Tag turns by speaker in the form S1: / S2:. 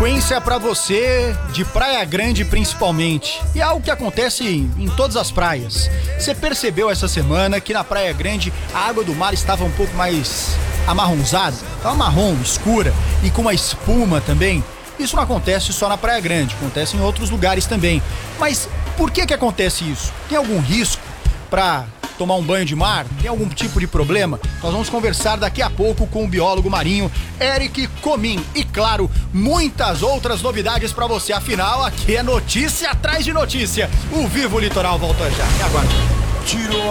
S1: sequência pra você de Praia Grande principalmente. E é algo que acontece em todas as praias. Você percebeu essa semana que na Praia Grande a água do mar estava um pouco mais amarronzada? Estava marrom, escura e com uma espuma também. Isso não acontece só na Praia Grande, acontece em outros lugares também. Mas por que acontece isso? Tem algum risco pra tomar um banho de mar? Tem algum tipo de problema? Nós vamos conversar daqui a pouco com o biólogo marinho Eric Comim. E claro, muitas outras novidades pra você. Afinal, aqui é notícia atrás de notícia. O Vivo Litoral volta já. E agora?
S2: Tirou